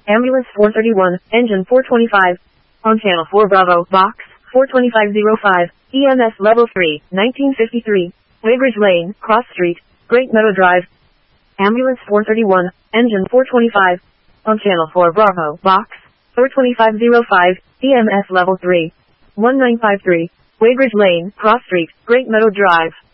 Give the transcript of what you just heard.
Ambulance 431, engine 425. On channel 4 Bravo, box 42505, EMS level 3, 1953, Waybridge Lane, Cross Street, Great Meadow Drive. Ambulance 431, engine 425. On channel 4 Bravo, box 42505, EMS level 3, 1953, Waybridge Lane, Cross Street, Great Meadow Drive.